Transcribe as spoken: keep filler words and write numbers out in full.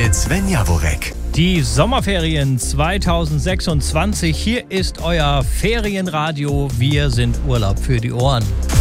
mit Sven Javonek. Die Sommerferien zweitausendsechsundzwanzig. Hier ist euer Ferienradio. Wir sind Urlaub für die Ohren.